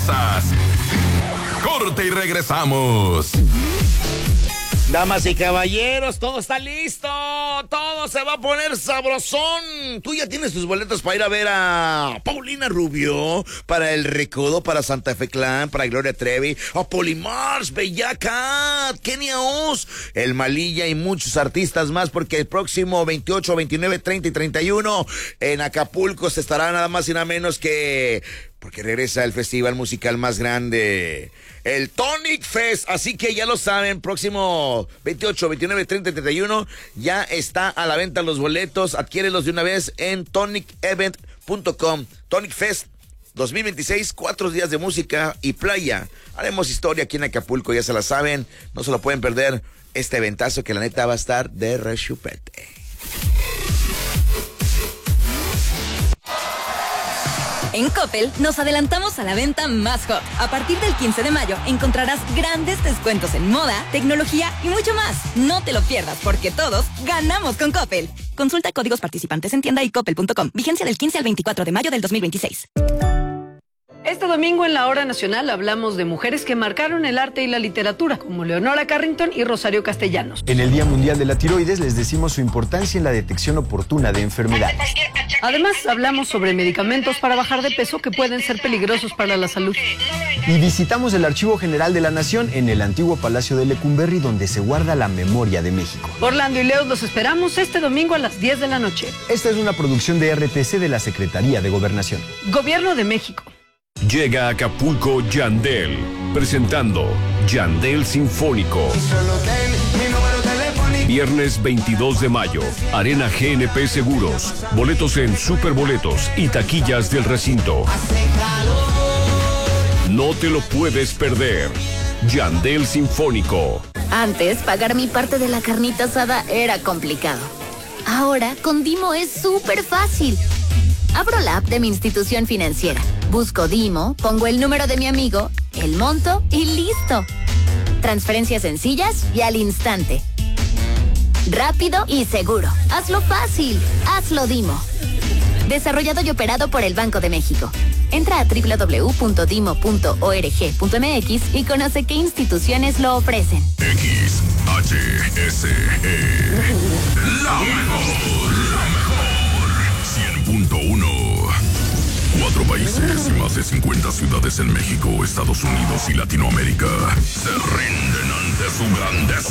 Corte y regresamos. Damas y caballeros, todo está listo, todo se va a poner sabrosón. Tú ya tienes tus boletos para ir a ver a Paulina Rubio, para El Recodo, para Santa Fe Clan, para Gloria Trevi, a Polimars, Bella Cat, Kenia Oz, El Malilla y muchos artistas más, porque el próximo 28, 29, 30 y 31 en Acapulco se estará nada más y nada menos que... porque regresa el festival musical más grande, el Tonic Fest. Así que ya lo saben, próximo 28, 29, 30 y 31 ya está a la venta los boletos. Adquiérelos de una vez en tonicevent.com. Tonic Fest 2026, 4 días de música y playa. Haremos historia aquí en Acapulco, ya se la saben. No se lo pueden perder este eventazo que la neta va a estar de rechupete. En Coppel nos adelantamos a la venta más hot. A partir del 15 de mayo encontrarás grandes descuentos en moda, tecnología y mucho más. No te lo pierdas porque todos ganamos con Coppel. Consulta códigos participantes en tienda y coppel.com. Vigencia del 15 al 24 de mayo del 2026. Este domingo en la Hora Nacional hablamos de mujeres que marcaron el arte y la literatura, como Leonora Carrington y Rosario Castellanos. En el Día Mundial de la Tiroides les decimos su importancia en la detección oportuna de enfermedades. Además, hablamos sobre medicamentos para bajar de peso que pueden ser peligrosos para la salud. Y visitamos el Archivo General de la Nación en el antiguo Palacio de Lecumberri, donde se guarda la memoria de México. Orlando y Leo los esperamos este domingo a las 10 de la noche. Esta es una producción de RTC de la Secretaría de Gobernación. Gobierno de México. Llega a Acapulco Yandel, presentando Yandel Sinfónico. Viernes 22 de mayo, Arena GNP Seguros. Boletos en Superboletos y taquillas del recinto. No te lo puedes perder. Yandel Sinfónico. Antes, pagar mi parte de la carnita asada era complicado. Ahora, con Dimo es súper fácil. Abro la app de mi institución financiera, busco Dimo, pongo el número de mi amigo, el monto y listo. Transferencias sencillas y al instante. Rápido y seguro. Hazlo fácil. Hazlo Dimo. Desarrollado y operado por el Banco de México. Entra a www.dimo.org.mx y conoce qué instituciones lo ofrecen. XHSE. La mejor. 100.1. 4 países y más de 50 ciudades en México, Estados Unidos y Latinoamérica se rinden ante su grandeza.